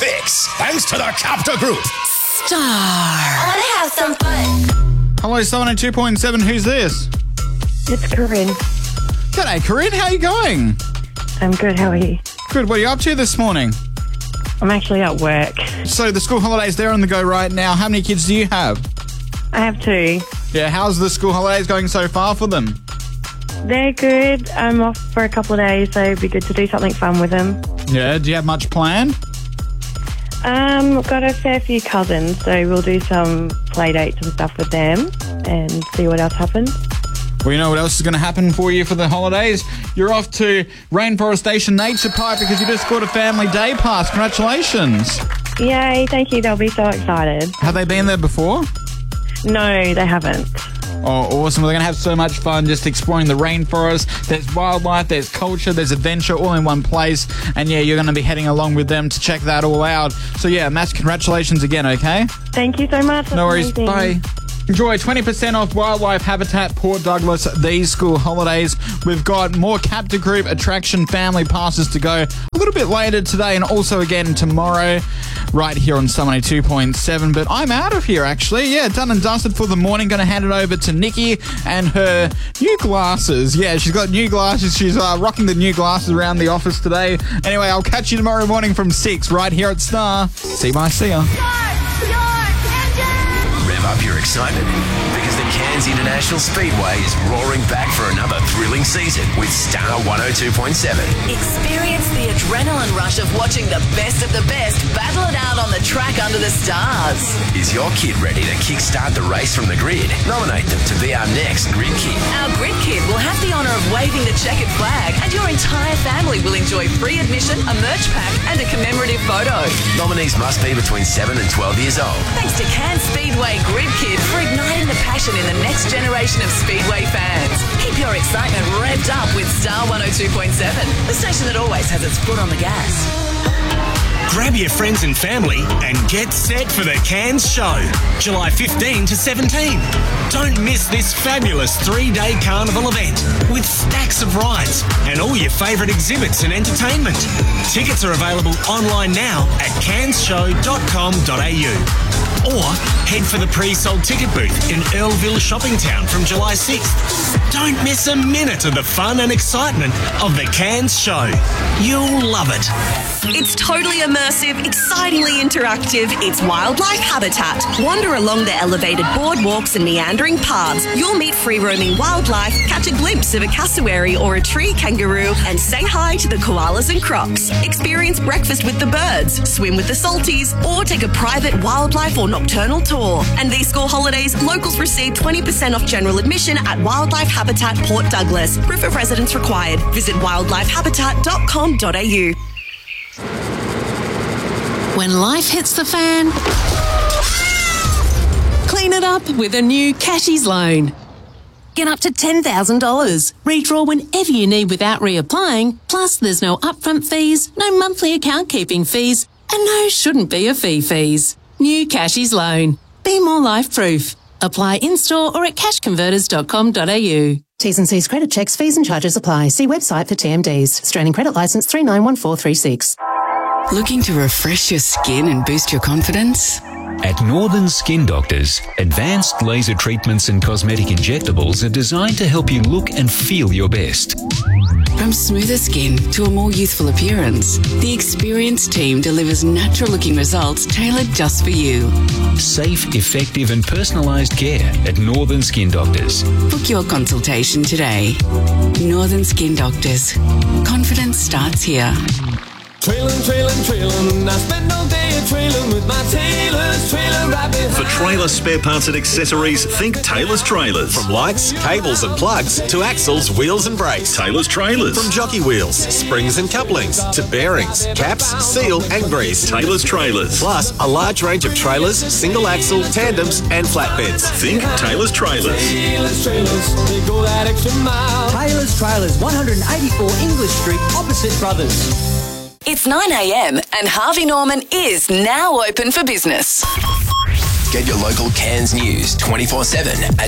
fix, thanks to the Capta Group. Star. I want to have some fun. Hello, 702.7. Who's this? It's Corinne. G'day, Corinne. How are you going? I'm good. How are you? Good. What are you up to this morning? I'm actually at work. So the school holidays, they're on the go right now. How many kids do you have? I have 2. Yeah, how's the school holidays going so far for them? They're good. I'm off for a couple of days, so it'd be good to do something fun with them. Yeah, do you have much planned? I've got a fair few cousins, so we'll do some play dates and stuff with them and see what else happens. Well, you know what else is going to happen for you for the holidays? You're off to Rainforest Station Nature Park because you just got a family day pass. Congratulations. Yay, thank you. They'll be so excited. Have they been there before? No, they haven't. Oh, awesome. We're going to have so much fun just exploring the rainforest. There's wildlife, there's culture, there's adventure all in one place. And yeah, you're going to be heading along with them to check that all out. So yeah, Matt, congratulations again, okay? Thank you so much. No worries. Amazing. Bye. Enjoy 20% off Wildlife Habitat Port Douglas these school holidays. We've got more Capta Group attraction family passes to go a little bit later today and also again tomorrow right here on 782.7. But I'm out of here actually. Yeah, done and dusted for the morning. Going to hand it over to Nikki and her new glasses. Yeah, she's got new glasses. She's rocking the new glasses around the office today. Anyway, I'll catch you tomorrow morning from 6 right here at Star. See ya. Rev up your excitement because the Cairns International Speedway is roaring back for another thrilling season with Star 102.7. Experience the adrenaline rush of watching the best battle it out on the track under the stars. Is your kid ready to kickstart the race from the grid? Nominate them to be our next Grid Kid. Our Grid Kid will have the honour of waving the checkered flag, and your entire family will enjoy free admission, a merch pack and a commemorative photo. Nominees must be between 7 and 12 years old. Thanks to Cairns Speedway Grid Kid for igniting the passion in the next generation of Speedway fans. Keep your excitement revved up with Star 102.7, the station that always has its foot on the gas. Grab your friends and family and get set for the Cairns Show, July 15 to 17. Don't miss this fabulous 3-day carnival event with stacks of rides and all your favourite exhibits and entertainment. Tickets are available online now at cairnsshow.com.au. Or head for the pre-sold ticket booth in Earlville Shopping Town from July 6th. Don't miss a minute of the fun and excitement of the Cairns Show. You'll love it. It's totally immersive, excitingly interactive. It's Wildlife Habitat. Wander along the elevated boardwalks and meandering paths. You'll meet free-roaming wildlife, catch a glimpse of a cassowary or a tree kangaroo, and say hi to the koalas and crocs. Experience breakfast with the birds, swim with the salties, or take a private wildlife or nocturnal tour. And these school holidays, locals receive 20% off general admission at Wildlife Habitat Port Douglas. Proof of residence required. Visit wildlifehabitat.com.au. When life hits the fan, clean it up with a new Cashies loan. Get up to $10,000. Redraw whenever you need without reapplying. Plus, there's no upfront fees, no monthly account keeping fees, and no shouldn't be a fees. New Cashies loan. Be more life proof. Apply in-store or at cashconverters.com.au. T's and C's credit checks, fees and charges apply. See website for TMDs. Australian Credit Licence 391436. Looking to refresh your skin and boost your confidence? At Northern Skin Doctors, advanced laser treatments and cosmetic injectables are designed to help you look and feel your best. From smoother skin to a more youthful appearance, the experienced team delivers natural-looking results tailored just for you. Safe, effective and personalised care at Northern Skin Doctors. Book your consultation today. Northern Skin Doctors. Confidence starts here. Trailin', I spend all day a-trailin' with my Taylor's Trailer Rabbit. For trailer spare parts and accessories, think Taylor's Trailers. From lights, cables and plugs to axles, wheels and brakes. Taylor's Trailers. From jockey wheels, springs and couplings to bearings, caps, seal and grease. Taylor's Trailers. Plus a large range of trailers, single axle, tandems and flatbeds. Think Taylor's Trailers. Taylor's Trailers, they go that extra mile. Taylor's Trailers, 184 English Street, opposite Brothers. It's 9 a.m. and Harvey Norman is now open for business. Get your local Cairns news 24/7 at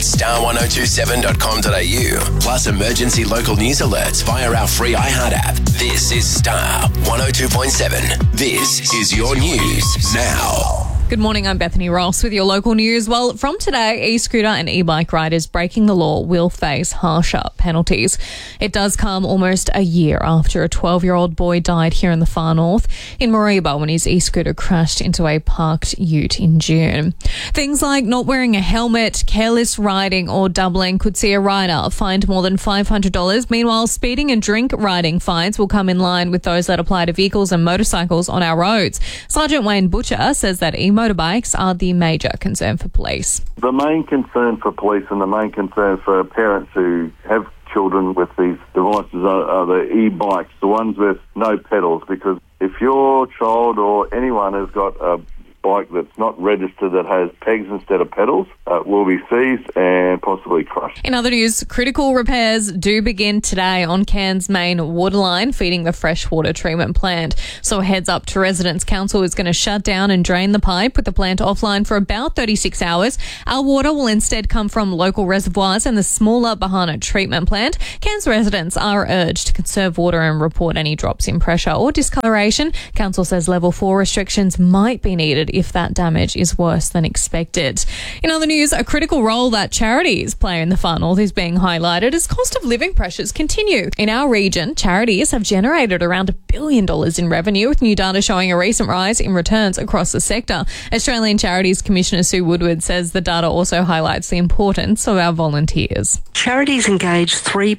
star1027.com.au. Plus emergency local news alerts via our free iHeart app. This is Star 102.7. This is your news now. Good morning, I'm Bethany Ross with your local news. Well, from today, e-scooter and e-bike riders breaking the law will face harsher penalties. It does come almost a year after a 12-year-old boy died here in the far north in Mareeba when his e-scooter crashed into a parked ute in June. Things like not wearing a helmet, careless riding or doubling could see a rider fined more than $500. Meanwhile, speeding and drink riding fines will come in line with those that apply to vehicles and motorcycles on our roads. Sergeant Wayne Butcher says that motorbikes are the major concern for police. The main concern for police and the main concern for parents who have children with these devices are the e-bikes, the ones with no pedals, because if your child or anyone has got a bike that's not registered that has pegs instead of pedals will be seized and possibly crushed. In other news, critical repairs do begin today on Cairns' main water line feeding the freshwater treatment plant. So a heads up to residents. Council is going to shut down and drain the pipe with the plant offline for about 36 hours. Our water will instead come from local reservoirs and the smaller Bahana treatment plant. Cairns residents are urged to conserve water and report any drops in pressure or discoloration. Council says level 4 restrictions might be needed if that damage is worse than expected. In other news, a critical role that charities play in the far north is being highlighted as cost of living pressures continue. In our region, charities have generated around $1 billion in revenue, with new data showing a recent rise in returns across the sector. Australian Charities Commissioner Sue Woodward says the data also highlights the importance of our volunteers. Charities engage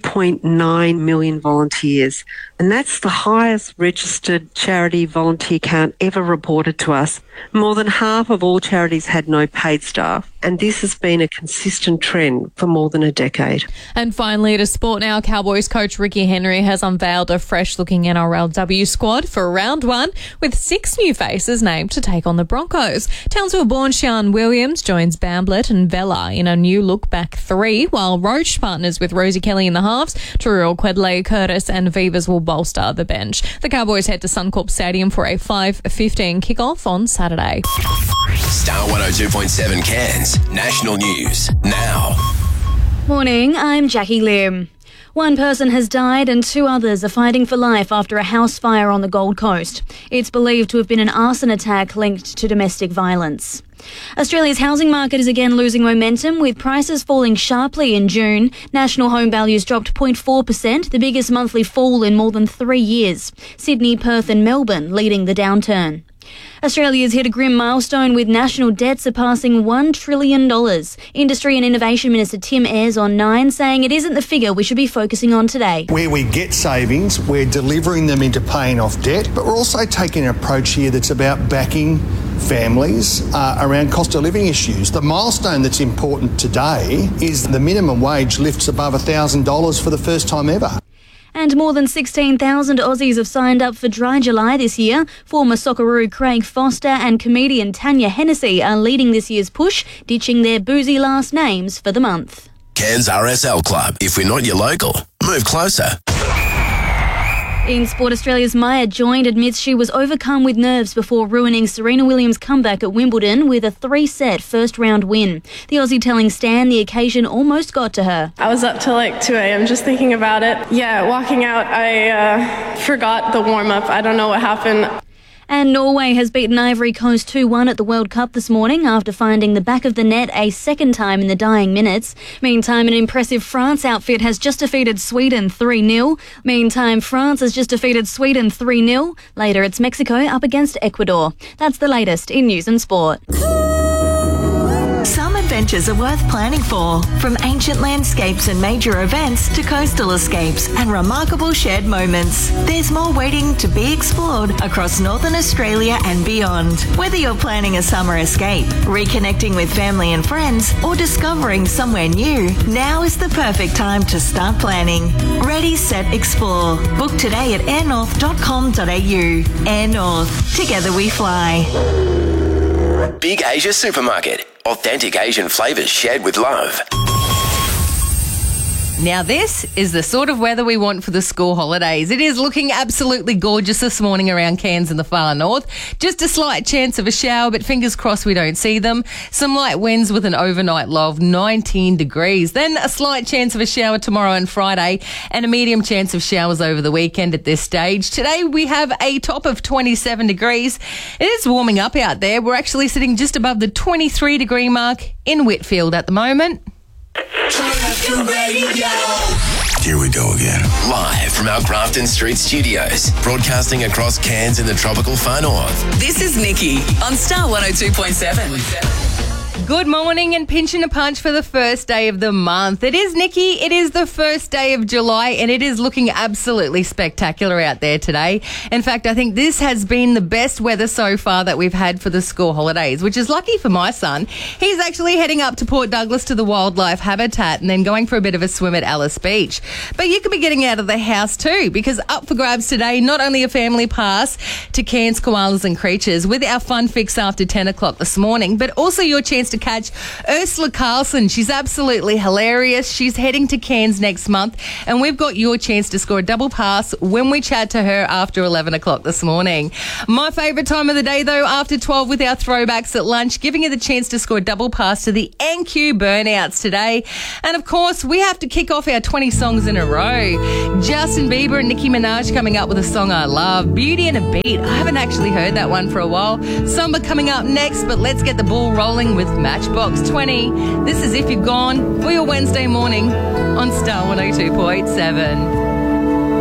3.9 million volunteers, and that's the highest registered charity volunteer count ever reported to us. More than half of all charities had no paid staff, and this has been a consistent trend for more than a decade. And finally, to sport now, Cowboys coach Ricky Henry has unveiled a fresh-looking NRLW squad for round 1, with 6 new faces named to take on the Broncos. Townsville-born Sian Williams joins Bamblett and Vella in a new look back 3, while Roche partners with Rosie Kelly in the halves. Tarul Quedley, Curtis and Vivas will bolster the bench. The Cowboys head to Suncorp Stadium for a 5:15 kickoff on Saturday. Star 102.7 Cairns, national news now. Morning, I'm Jackie Lim. One person has died and 2 others are fighting for life after a house fire on the Gold Coast. It's believed to have been an arson attack linked to domestic violence. Australia's housing market is again losing momentum, with prices falling sharply in June. National home values dropped 0.4%, the biggest monthly fall in more than 3 years. Sydney, Perth and Melbourne leading the downturn. Australia's hit a grim milestone, with national debt surpassing $1 trillion. Industry and Innovation Minister Tim Ayres on 9 saying it isn't the figure we should be focusing on today. Where we get savings, we're delivering them into paying off debt, but we're also taking an approach here that's about backing families around cost of living issues. The milestone that's important today is the minimum wage lifts above $1,000 for the first time ever. And more than 16,000 Aussies have signed up for Dry July this year. Former Socceroo Craig Foster and comedian Tanya Hennessy are leading this year's push, ditching their boozy last names for the month. Cairns RSL Club. If we're not your local, move closer. In Sport, Australia's Maya Joint admits she was overcome with nerves before ruining Serena Williams' comeback at Wimbledon with a 3-set first-round win. The Aussie telling Stan the occasion almost got to her. I was up till like 2 a.m. just thinking about it. Yeah, walking out, I forgot the warm-up. I don't know what happened. And Norway has beaten Ivory Coast 2-1 at the World Cup this morning after finding the back of the net a second time in the dying minutes. Meantime, an impressive France outfit has just defeated Sweden 3-0. Meantime, France has just defeated Sweden 3-0. Later, it's Mexico up against Ecuador. That's the latest in news and sport. Some adventures are worth planning for, from ancient landscapes and major events to coastal escapes and remarkable shared moments. There's more waiting to be explored across Northern Australia and beyond. Whether you're planning a summer escape, reconnecting with family and friends, or discovering somewhere new, now is the perfect time to start planning. Ready, set, explore. Book today at airnorth.com.au. Air North. Together we fly. Big Asia Supermarket. Authentic Asian flavours shared with love. Now, this is the sort of weather we want for the school holidays. It is looking absolutely gorgeous this morning around Cairns in the far north. Just a slight chance of a shower, but fingers crossed we don't see them. Some light winds with an overnight low of 19 degrees. Then a slight chance of a shower tomorrow and Friday, and a medium chance of showers over the weekend at this stage. Today we have a top of 27 degrees. It is warming up out there. We're actually sitting just above the 23 degree mark in Whitfield at the moment. Here we go again. Live from our Grafton Street studios, broadcasting across Cairns in the tropical far north. This is Nikki on Star 102.7. Good morning and pinching a punch for the first day of the month. It is Nikki. It is the first day of July and it is looking absolutely spectacular out there today. In fact, I think this has been the best weather so far that we've had for the school holidays, which is lucky for my son. He's actually heading up to Port Douglas to the wildlife habitat and then going for a bit of a swim at Alice Beach. But you could be getting out of the house too, because up for grabs today, not only a family pass to Cairns Koalas and Creatures with our fun fix after 10 o'clock this morning, but also your chance to catch Ursula Carlson. She's absolutely hilarious. She's heading to Cairns next month and we've got your chance to score a double pass when we chat to her after 11 o'clock this morning. My favourite time of the day though, after 12 with our throwbacks at lunch, giving you the chance to score a double pass to the NQ Burnouts today. And of course, we have to kick off our 20 songs in a row. Justin Bieber and Nicki Minaj coming up with a song I love, Beauty and a Beat. I haven't actually heard that one for a while. Samba coming up next, but let's get the ball rolling with Matchbox 20. This is If You're Gone for your Wednesday morning on Star 102.7.